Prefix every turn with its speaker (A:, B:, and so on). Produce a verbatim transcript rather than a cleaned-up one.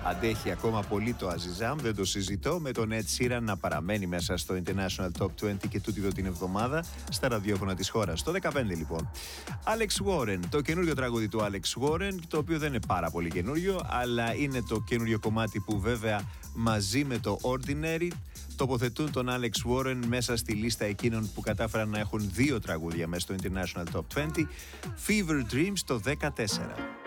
A: Αντέχει ακόμα πολύ το Αζιζάμ, δεν το συζητώ, με τον Ed Sheeran να παραμένει μέσα στο International Top είκοσι και τούτη εδώ την εβδομάδα στα ραδιόφωνα της χώρας. Το δεκαπέντε λοιπόν. Alex Warren, το καινούριο τραγούδι του Alex Warren, το οποίο δεν είναι πάρα πολύ καινούριο, αλλά είναι το καινούριο κομμάτι που βέβαια μαζί με το Ordinary τοποθετούν τον Alex Warren μέσα στη λίστα εκείνων που κατάφεραν να έχουν δύο τραγούδια μέσα στο International Top είκοσι. Fever Dreams το δεκατέσσερα.